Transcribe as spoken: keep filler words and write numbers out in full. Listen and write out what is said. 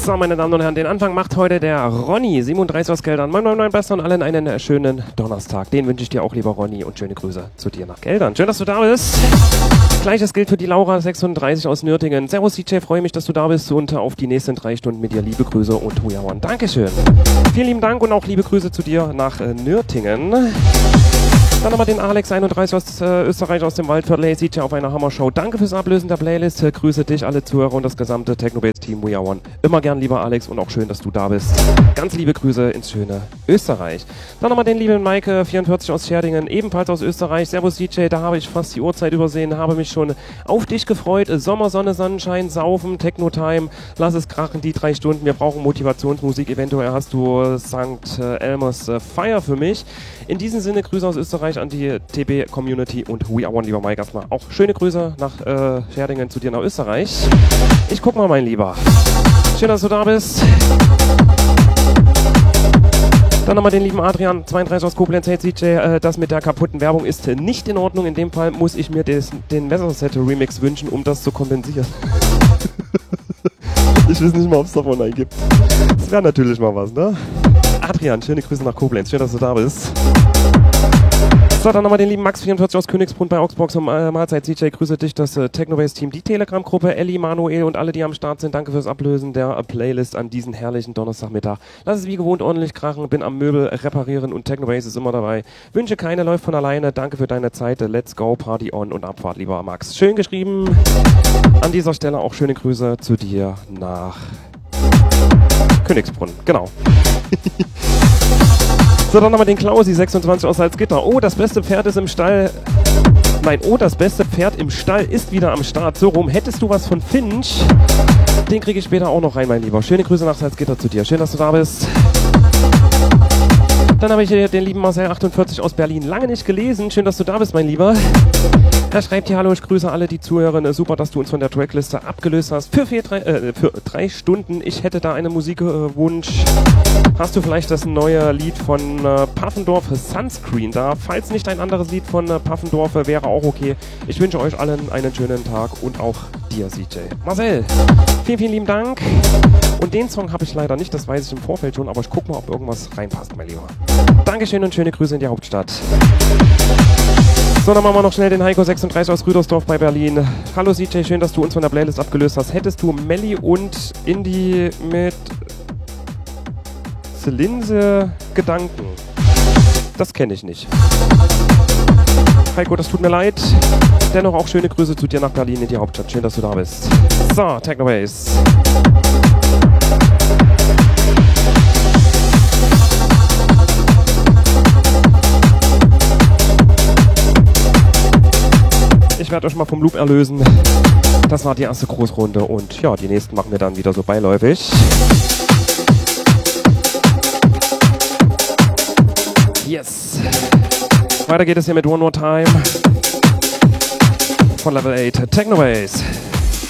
So, meine Damen und Herren, den Anfang macht heute der Ronny, siebenunddreißig aus Geldern. Moin, moin, moin, Bester und allen einen schönen Donnerstag. Den wünsche ich dir auch, lieber Ronny, und schöne Grüße zu dir nach Geldern. Schön, dass du da bist. Gleiches gilt für die Laura, sechsunddreißig aus Nürtingen. Servus D J, freue mich, dass du da bist und auf die nächsten drei Stunden mit dir. Liebe Grüße und Hujawan. Dankeschön. Vielen lieben Dank und auch liebe Grüße zu dir nach äh, Nürtingen. Dann nochmal den Alex, einunddreißig aus äh, Österreich, aus dem Waldviertel. Hey, sieht ja auf einer Hammer-Show. Danke fürs Ablösen der Playlist. Äh, grüße dich, alle Zuhörer und das gesamte Technobase-Team We Are One. Immer gern, lieber Alex, und auch schön, dass du da bist. Ganz liebe Grüße ins schöne Österreich. Dann nochmal den lieben Maike, vierundvierzig aus Scherdingen, ebenfalls aus Österreich. Servus D J, da habe ich fast die Uhrzeit übersehen, habe mich schon auf dich gefreut. Sommer, Sonne, Sonnenschein, Saufen, Techno-Time, lass es krachen, die drei Stunden. Wir brauchen Motivationsmusik. Eventuell hast du Sankt Elmers äh, Fire für mich. In diesem Sinne, Grüße aus Österreich an die T B-Community und We Are One, lieber Mike. Erstmal auch schöne Grüße nach äh, Scherdingen zu dir nach Österreich. Ich guck mal, mein Lieber. Schön, dass du da bist. Dann nochmal den lieben Adrian, zweiunddreißig aus Koblenz. Hey D J, äh, das mit der kaputten Werbung ist äh, nicht in Ordnung. In dem Fall muss ich mir des, den Messerset-Remix wünschen, um das zu kompensieren. Ich weiß nicht mal, ob es davon einen gibt. Das wäre natürlich mal was, ne? Adrian, schöne Grüße nach Koblenz. Schön, dass du da bist. So, dann nochmal den lieben Max, vierundvierzig aus Königsbrunn bei Augsburg zum äh, Mahlzeit. D J, grüße dich, das äh, Technobase-Team, die Telegram-Gruppe, Elli, Manuel und alle, die am Start sind. Danke fürs Ablösen der äh, Playlist an diesen herrlichen Donnerstagmittag. Lass es wie gewohnt ordentlich krachen, bin am Möbel reparieren und Technobase ist immer dabei. Wünsche keine, läuft von alleine. Danke für deine Zeit. Let's go, Party on und Abfahrt, lieber Max. Schön geschrieben. An dieser Stelle auch schöne Grüße zu dir nach Königsbrunn. Genau. So, dann nochmal den Klausi, sechsundzwanzig aus Salzgitter. Oh, das beste Pferd ist im Stall. Nein, oh, das beste Pferd im Stall ist wieder am Start. So rum. Hättest du was von Finch? Den kriege ich später auch noch rein, mein Lieber. Schöne Grüße nach Salzgitter zu dir. Schön, dass du da bist. Dann habe ich hier den lieben Marcel, achtundvierzig aus Berlin. Lange nicht gelesen. Schön, dass du da bist, mein Lieber. Er schreibt hier, hallo, ich grüße alle, die zuhören. Super, dass du uns von der Trackliste abgelöst hast. Für, vier, drei, äh, für drei Stunden. Ich hätte da einen Musikwunsch. Hast du vielleicht das neue Lied von äh, Pfaffendorf, Sunscreen, da? Falls nicht ein anderes Lied von äh, Pfaffendorf, äh, wäre auch okay. Ich wünsche euch allen einen schönen Tag und auch dir, C J. Marcel, vielen, vielen lieben Dank. Und den Song habe ich leider nicht, das weiß ich im Vorfeld schon, aber ich gucke mal, ob irgendwas reinpasst, mein Lieber. Dankeschön und schöne Grüße in die Hauptstadt. So, dann machen wir noch schnell den Heiko, sechsunddreißig aus Rüdersdorf bei Berlin. Hallo C J, schön, dass du uns von der Playlist abgelöst hast. Hättest du Melli und Indie mit Linse Gedanken? Das kenne ich nicht. Heiko, das tut mir leid. Dennoch auch schöne Grüße zu dir nach Berlin in die Hauptstadt. Schön, dass du da bist. So, Technobase. Ich werde euch mal vom Loop erlösen. Das war die erste Großrunde und ja, die nächsten machen wir dann wieder so beiläufig. Yes. Weiter geht es hier mit One More Time von Level acht Technobase.